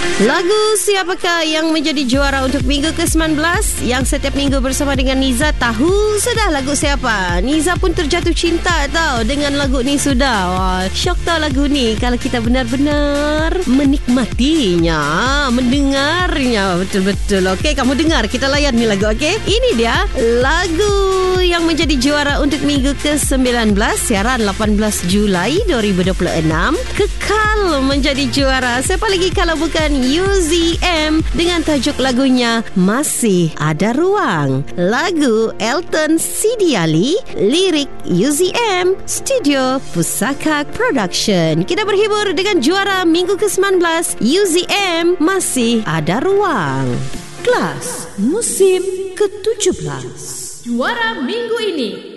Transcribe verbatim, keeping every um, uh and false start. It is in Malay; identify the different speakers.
Speaker 1: Lagu siapakah yang menjadi juara untuk minggu ke sembilan belas? Yang setiap minggu bersama dengan Niza tahu sudah lagu siapa. Niza pun terjatuh cinta tau dengan lagu ni sudah. Wah, syok tau lagu ni kalau kita benar-benar menikmatinya, mendengarnya betul-betul. Okey, kamu dengar, kita layan ni lagu. Okey, ini dia lagu yang menjadi juara untuk minggu ke sembilan belas siaran lapan belas Julai dua ribu dua puluh enam. Kekal menjadi juara. Siapa lagi kalau bukan U Z M dengan tajuk lagunya Masih Ada Ruang. Lagu Elton Sidi Ali, lirik U Z M, studio Pusaka Production. Kita berhibur dengan juara minggu ke sembilan belas U Z M, Masih Ada Ruang.
Speaker 2: Kelas musim ke tujuh belas.
Speaker 3: Juara minggu ini